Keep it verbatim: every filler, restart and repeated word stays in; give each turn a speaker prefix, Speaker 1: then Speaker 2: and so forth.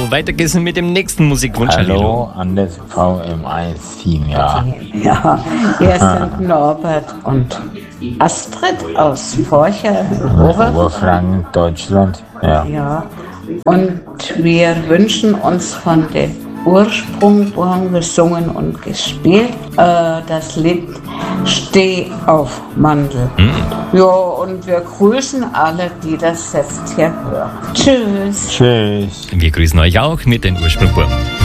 Speaker 1: Hallo, weiter geht's mit dem nächsten Musikwunsch.
Speaker 2: Hallo an das V M eins-Team, ja.
Speaker 3: Ja, wir sind Norbert und Astrid aus Forcher,
Speaker 2: Oberfranken, Deutschland, ja.
Speaker 3: Ja, und wir wünschen uns von den Ursprung, wo haben gesungen und gespielt, äh, das Lied Steh auf Mandel. Mm. Ja, und wir grüßen alle, die das jetzt hier hören. Tschüss.
Speaker 2: Tschüss.
Speaker 1: Wir grüßen euch auch mit den Ursprungburm.